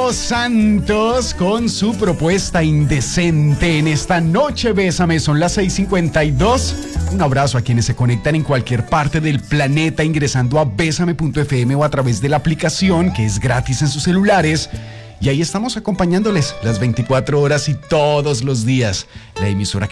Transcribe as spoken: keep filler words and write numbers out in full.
Los Santos con su propuesta indecente en esta noche. Bésame, son las seis cincuenta y dos. Un abrazo a quienes se conectan en cualquier parte del planeta ingresando a bésame punto efe eme o a través de la aplicación que es gratis en sus celulares. Y ahí estamos acompañándoles las veinticuatro horas y todos los días. La emisora